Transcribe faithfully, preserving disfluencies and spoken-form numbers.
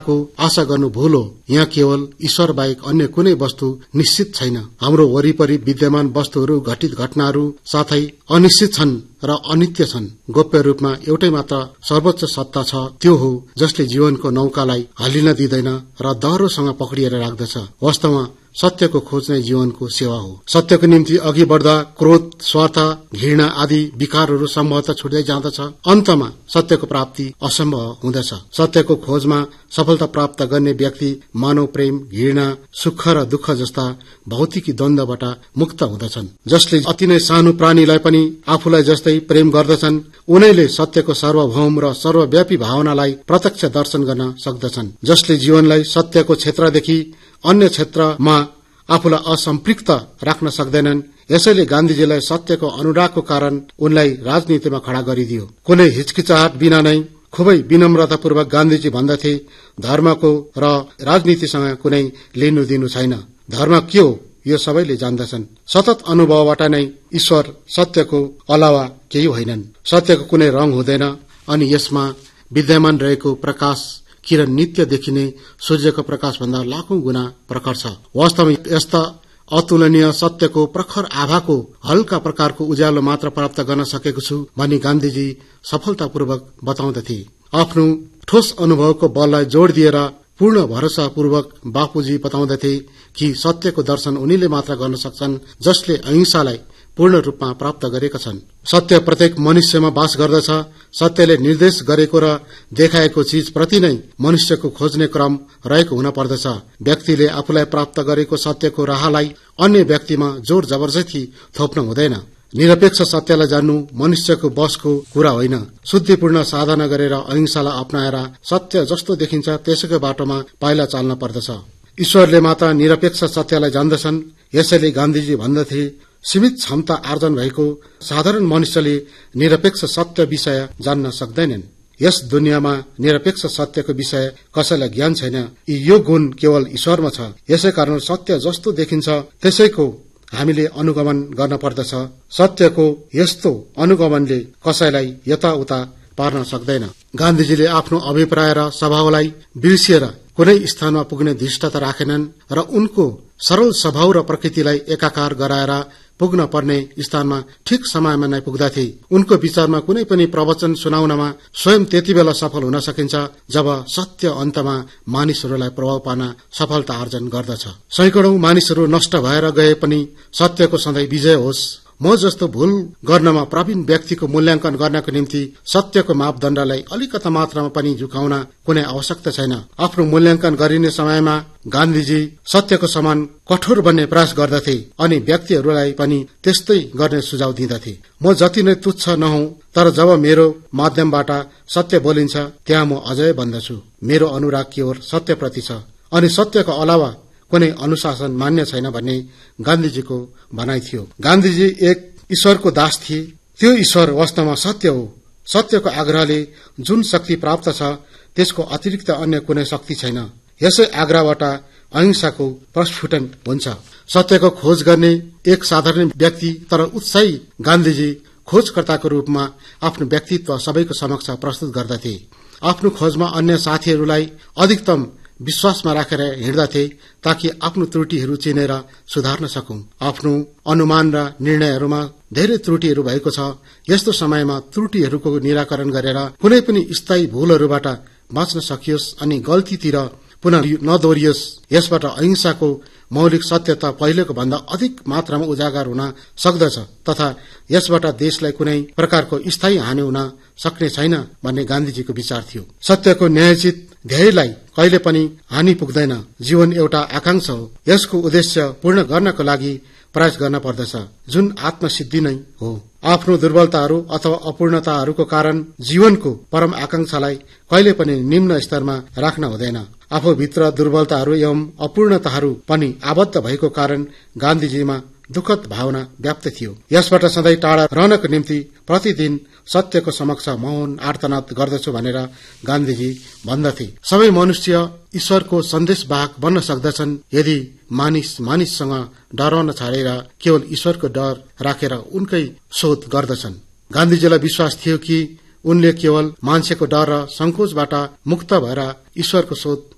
को आशा गर्नु भूल हो। यहाँ केवल ईश्वर बाहेक अन्य कुनै वस्तु निश्चित छैन। हाम्रो वरिपरि विद्यमान वस्तुहरू, घटित घटनाहरू साथै अनिश्चित छन् र अनित्य छन्। गोप्य रूपमा एउटै मात्र सर्वोच्च सत्ता छ, त्यो हो जसले जीवनको नौकालाई हल्लिन दिँदैन र दह्रोसँग पक्रिएर राख्दछ। वास्तवमा सत्यको खोज नै जीवनको सेवा हो। सत्यको निम्ति अघि बढ्दा क्रोध, स्वार्थ, घृणा आदि विकारहरू सम्भवतः छुट्दै जाँदछ। अन्तमा सत्यको प्राप्ति असम्भव हुँदछ। सत्यको खोजमा सफलता प्राप्त गर्ने व्यक्ति मानव प्रेम, घृणा, सुख र दुःख जस्ता भौतिकी द्वन्द्वबाट मुक्त हुँदछन्। जसले अति नै सानो प्राणीलाई पनि आफूलाई जस्तै प्रेम गर्दछन्, उनैले सत्यको सार्वभौम र सर्वव्यापी भावनालाई प्रत्यक्ष दर्शन गर्न सक्दछन्। जसले जीवनलाई सत्यको क्षेत्रदेखि अन्य क्षेत्रमा आफूलाई असम्पृक्त राख्न सक्दैनन्। यसैले गान्धीजीलाई सत्यको अनुरागको कारण उनलाई राजनीतिमा खड़ा गरिदियो। कुनै हिचकिचाहट बिना नै खुबै विनम्रतापूर्वक गान्धीजी भन्दथे, धर्मको र राजनीतिसँग कुनै लिनु दिनु छैन। धर्म के हो यो सबैले जान्दछन्। सतत अनुभवबाट नै ईश्वर सत्यको अलावा केही होइनन्। सत्यको कुनै रंग हुँदैन अनि यसमा विद्यमान रहेको प्रकाश किरण नित्य देखिने सूर्यको प्रकाश भन्दा लाखौं गुणा प्रखर छ। वास्तवमा यस्ता अतुलनीय सत्यको प्रखर आभाको हल्का प्रकारको उज्यालो मात्र प्राप्त गर्न सकेको छु भनी गान्धीजी सफलतापूर्वक बताउँदथे। आफ्नो ठोस अनुभवको बललाई जोड़ दिएर पूर्ण भरोसापूर्वक बापूजी बताउँदथे कि सत्यको दर्शन उनीले मात्र गर्न सक्छन् जसले अहिंसालाई पूर्ण रूपमा प्राप्त गरेका छन्। सत्य प्रत्येक मनुष्यमा वास गर्दछ। सत्यले निर्देश गरेको र देखाएको चीज प्रति नै मनुष्यको खोज्ने क्रम रहेको हुन पर्दछ। व्यक्तिले आफूलाई प्राप्त गरेको सत्यको राहलाई अन्य व्यक्तिमा जोर जबरजस्ती थोप्न हुँदैन। निरपेक्ष सत्यलाई जान्नु मनुष्यको बसको कुरा होइन। शुद्धिपूर्ण साधना गरेर अहिंसालाई अपनाएर सत्य जस्तो देखिन्छ त्यसैको बाटोमा पाइला चाल्न पर्दछ। ईश्वरले मात्र निरपेक्ष सत्यलाई जान्दछन्। यसैले गान्धीजी भन्दथे, सीमित क्षमता आर्जन भएको साधारण मनुष्यले निरपेक्ष सत्य विषय जान्न सक्दैनन्। यस दुनियाँमा निरपेक्ष सत्यको विषय कसैलाई ज्ञान छैन। यो गुण केवल ईश्वरमा छ। यसै कारण सत्य जस्तो देखिन्छ त्यसैको हामीले अनुगमन गर्न पर्दछ। सत्यको यस्तो अनुगमनले कसैलाई यताउता पार्न सक्दैन। गान्धीजीले आफ्नो अभिप्राय र स्वभावलाई बिर्सिएर कुनै स्थानमा पुग्ने धृष्टता राखेनन् र उनको सरल स्वभाव र प्रकृतिलाई एकाकार गराएर पुग्न पर्ने स्थानमा ठिक समयमा नै पुग्दथे। उनको विचारमा कुनै पनि प्रवचन सुनाउनमा स्वयं त्यति बेला सफल हुन सकिन्छ जब सत्य अन्तमा मानिसहरूलाई प्रभाव पार्न सफलता आर्जन गर्दछ। सैकडौं मानिसहरू नष्ट भएर गए पनि सत्यको सधैँ विजय होस्। म जस्तो भूल गर्नमा प्रवीण व्यक्तिको मूल्याङ्कन गर्नको निम्ति सत्यको मापदण्डलाई अलिकता मात्रामा पनि झुकाउन कुनै आवश्यकता छैन। आफ्नो मूल्याङ्कन गरिने समयमा गान्धीजी सत्यको समान कठोर बन्ने प्रयास गर्दथे अनि व्यक्तिहरूलाई पनि त्यस्तै गर्ने सुझाव दिँदथे। म जति नै तुच्छ नहौं, तर जब मेरो माध्यमबाट सत्य बोलिन्छ त्यहाँ म अझै भन्दछु, मेरो अनुराग केवल सत्यप्रति छ अनि सत्यको अलावा कुनै अनुशासन मान्य छैन भन्ने गान्धीजीको भनाइ थियो। गान्धीजी एक ईश्वरको दास थिए। त्यो ईश्वर वास्तवमा सत्य हो। सत्यको आग्रहले जुन शक्ति प्राप्त छ त्यसको अतिरिक्त अन्य कुनै शक्ति छैन। यसै आग्रहबाट अहिंसाको प्रस्फुटन हुन्छ। सत्यको खोज गर्ने एक साधारण व्यक्ति तर उत्साही गान्धीजी खोजकर्ताको रूपमा आफ्नो व्यक्तित्व सबैको समक्ष प्रस्तुत गर्दथे। आफ्नो खोजमा अन्य साथीहरूलाई अधिकतम विश्वासमा राखेर हिँड्दथे ताकि आफ्नो त्रुटिहरू चिनेर सुधार्न सकौं। आफ्नो अनुमान र निर्णयहरूमा धेरै त्रुटिहरू भएको छ। यस्तो समयमा त्रुटिहरूको निराकरण गरेर कुनै पनि स्थायी भूलहरूबाट बाँच्न सकियोस् अनि गल्तीतिर पुनः नदोरियोस्। यसबाट अहिंसाको मौलिक सत्यता पहिलेको भन्दा अधिक मात्रामा उजागर हुन सक्दछ तथा यसबाट देशलाई कुनै प्रकारको स्थायी हानि हुन सक्ने छैन भन्ने गान्धीजीको विचार थियो। सत्यको न्यायोचित ध्येयलाई कहिले पनि हानि पुग्दैन। जीवन एउटा आकांक्षा हो। यसको उद्देश्य पूर्ण गर्नको लागि प्रयास गर्न पर्दछ, जुन आत्मसिद्धि नै हो। आफ्नो दुर्बलताहरू अथवा अपूर्णताहरूको कारण जीवनको परम आकांक्षालाई कहिले पनि निम्न स्तरमा राख्न हुँदैन। आफूभित्र दुर्बलताहरू एवं अपूर्णताहरू पनि आबद्ध भएको कारण गान्धीजीमा दुःखद भावना व्याप्त थियो। यसबाट सधैँ टाढा रहनको निम्ति प्रतिदिन सत्यको समक्ष मौन आर्तनाद गर्दछु भनेर गान्धीजी भन्दथे। सबै मनुष्य ईश्वरको सन्देशवाहक बन्न सक्दछन् यदि मानिस मानिससँग डराउन छाडेर केवल ईश्वरको डर राखेर उनकै शोध गर्दछन्। गान्धीजीलाई विश्वास थियो कि उनले केवल मान्छेको डर र संकोचबाट मुक्त भएर ईश्वरको शोध